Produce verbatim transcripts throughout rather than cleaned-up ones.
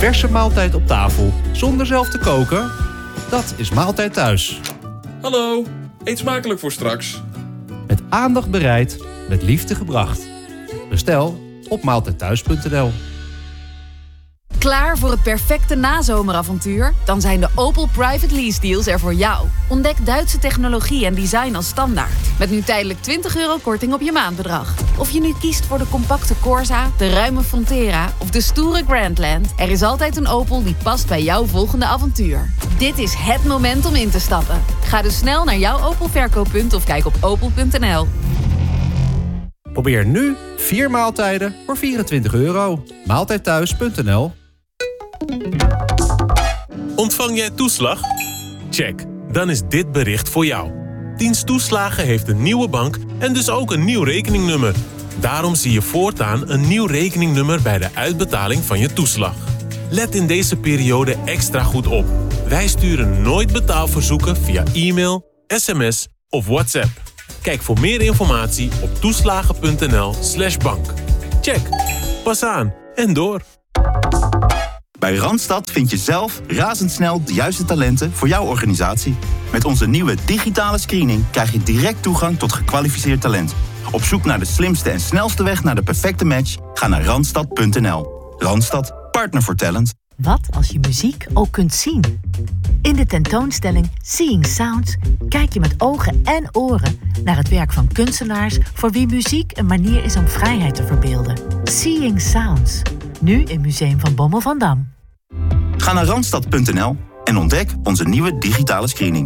verse maaltijd op tafel zonder zelf te koken? Dat is Maaltijd Thuis. Hallo, eet smakelijk voor straks. Met aandacht bereid, met liefde gebracht. Bestel op maaltijdthuis punt n l. Klaar voor het perfecte nazomeravontuur? Dan zijn de Opel Private Lease Deals er voor jou. Ontdek Duitse technologie en design als standaard. Met nu tijdelijk twintig euro korting op je maandbedrag. Of je nu kiest voor de compacte Corsa, de ruime Frontera of de stoere Grandland. Er is altijd een Opel die past bij jouw volgende avontuur. Dit is het moment om in te stappen. Ga dus snel naar jouw Opel verkooppunt of kijk op opel punt n l. Probeer nu vier maaltijden voor vierentwintig euro. maaltijdthuis punt n l. Ontvang jij toeslag? Check, dan is dit bericht voor jou. Dienst Toeslagen heeft een nieuwe bank en dus ook een nieuw rekeningnummer. Daarom zie je voortaan een nieuw rekeningnummer bij de uitbetaling van je toeslag. Let in deze periode extra goed op. Wij sturen nooit betaalverzoeken via e-mail, sms of WhatsApp. Kijk voor meer informatie op toeslagen punt n l slash bank. Check, pas aan en door. Bij Randstad vind je zelf razendsnel de juiste talenten voor jouw organisatie. Met onze nieuwe digitale screening krijg je direct toegang tot gekwalificeerd talent. Op zoek naar de slimste en snelste weg naar de perfecte match? Ga naar randstad punt n l. Randstad, partner voor talent. Wat als je muziek ook kunt zien? In de tentoonstelling Seeing Sounds kijk je met ogen en oren naar het werk van kunstenaars voor wie muziek een manier is om vrijheid te verbeelden. Seeing Sounds, nu in Museum van Bommel van Dam. Ga naar randstad punt n l en ontdek onze nieuwe digitale screening.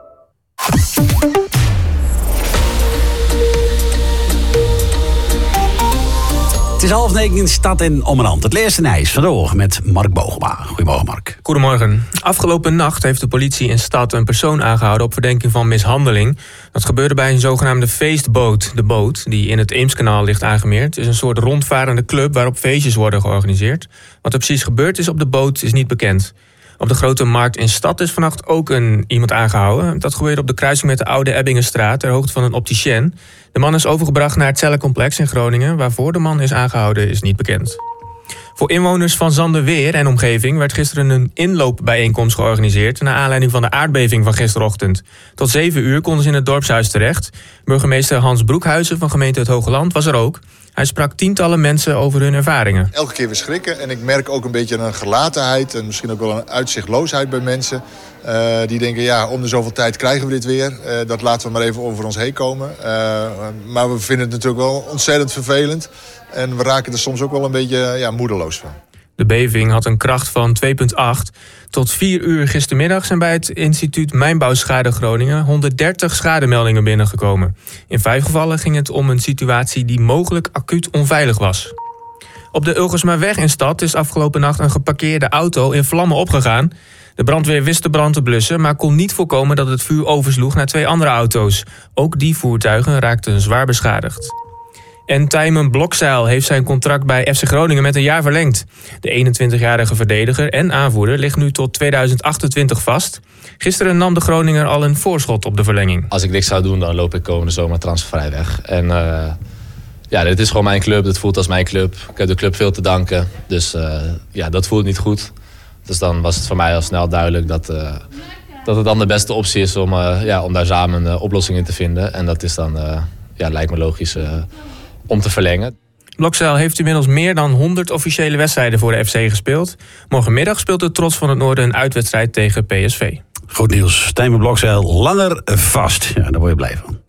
Het is half negen in de stad en om en hand. Het Leerse Nijs van de Oog met Mark Bogema. Goedemorgen, Mark. Goedemorgen. Afgelopen nacht heeft de politie in stad een persoon aangehouden op verdenking van mishandeling. Dat gebeurde bij een zogenaamde feestboot. De boot, die in het Eemskanaal ligt aangemeerd, is een soort rondvarende club waarop feestjes worden georganiseerd. Wat er precies gebeurd is op de boot is niet bekend. Op de grote markt in stad is vannacht ook een, iemand aangehouden. Dat gebeurde op de kruising met de Oude Ebbingenstraat ter hoogte van een opticien. De man is overgebracht naar het cellencomplex in Groningen. Waarvoor de man is aangehouden is niet bekend. Voor inwoners van Zandeweer en omgeving werd gisteren een inloopbijeenkomst georganiseerd naar aanleiding van de aardbeving van gisterochtend. Tot zeven uur konden ze in het dorpshuis terecht. Burgemeester Hans Broekhuizen van gemeente Het Hogeland was er ook. Hij sprak tientallen mensen over hun ervaringen. Elke keer weer schrikken en ik merk ook een beetje een gelatenheid en misschien ook wel een uitzichtloosheid bij mensen. Uh, die denken, ja, om de zoveel tijd krijgen we dit weer. Uh, dat laten we maar even over ons heen komen. Uh, maar we vinden het natuurlijk wel ontzettend vervelend. En we raken er soms ook wel een beetje ja, moedeloos van. De beving had een kracht van twee komma acht. Tot vier uur gistermiddag zijn bij het instituut Mijnbouwschade Groningen honderddertig schademeldingen binnengekomen. In vijf gevallen ging het om een situatie die mogelijk acuut onveilig was. Op de Ulgersmaweg in stad is afgelopen nacht een geparkeerde auto in vlammen opgegaan. De brandweer wist de brand te blussen, maar kon niet voorkomen dat het vuur oversloeg naar twee andere auto's. Ook die voertuigen raakten zwaar beschadigd. En Tijmen Blokzeil heeft zijn contract bij F C Groningen met een jaar verlengd. De eenentwintigjarige verdediger en aanvoerder ligt nu tot tweeduizend achtentwintig vast. Gisteren nam de Groninger al een voorschot op de verlenging. Als ik niks zou doen, dan loop ik komende zomer transfervrij weg. En uh, ja, dit is gewoon mijn club. Het voelt als mijn club. Ik heb de club veel te danken. Dus uh, ja, dat voelt niet goed. Dus dan was het voor mij al snel duidelijk dat, uh, dat het dan de beste optie is om, uh, ja, om daar samen een uh, oplossing in te vinden. En dat is dan, uh, ja, lijkt me logisch uh, om te verlengen. Blokzeil heeft inmiddels meer dan honderd officiële wedstrijden voor de F C gespeeld. Morgenmiddag speelt de Trots van het Noorden een uitwedstrijd tegen P S V. Goed nieuws. Tijmen Blokzeil langer vast. Ja, daar word je blij van.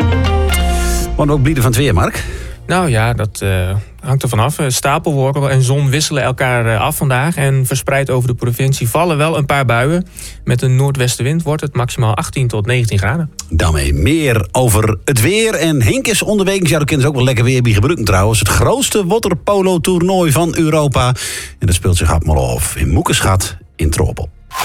Want ook blieden van het weer, Mark. Nou ja, dat uh, hangt er vanaf. Stapelwolken en zon wisselen elkaar af vandaag. En verspreid over de provincie vallen wel een paar buien. Met een noordwestenwind wordt het maximaal achttien tot negentien graden. Daarmee meer over het weer. En Henk is onderweg. Ja, dat kennen ze ook wel lekker weer bij gebruiken trouwens. Het grootste waterpolo-toernooi van Europa. En dat speelt zich allemaal af in Moekenschat in Tropel.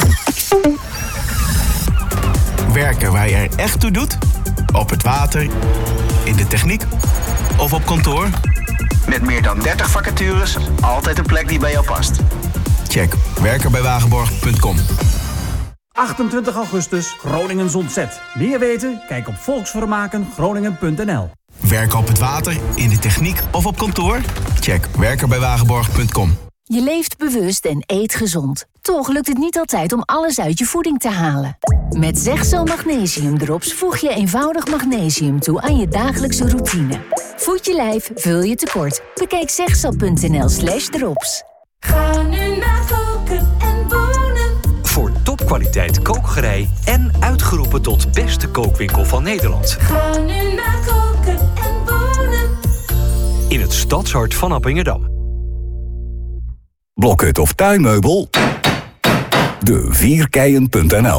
Werken waar je er echt toe doet? Op het water, in de techniek of op kantoor? Met meer dan dertig vacatures, altijd een plek die bij jou past. Check werken bij wagenborg punt com. achtentwintig augustus, Groningen Zonzet. Meer weten? Kijk op volksvermaken groningen punt n l. Werken op het water, in de techniek of op kantoor? Check werken bij wagenborg punt com. Je leeft bewust en eet gezond. Toch lukt het niet altijd om alles uit je voeding te halen. Met Zegzo Magnesium Drops voeg je eenvoudig magnesium toe aan je dagelijkse routine. Voed je lijf, vul je tekort. Bekijk zegzo.nl slash drops. Ga nu naar Koken en Wonen. Voor topkwaliteit kookgerei en uitgeroepen tot beste kookwinkel van Nederland. Ga nu naar Koken en Wonen. In het stadshart van Appingedam. Blokhut of tuinmeubel? de vierkeien punt n l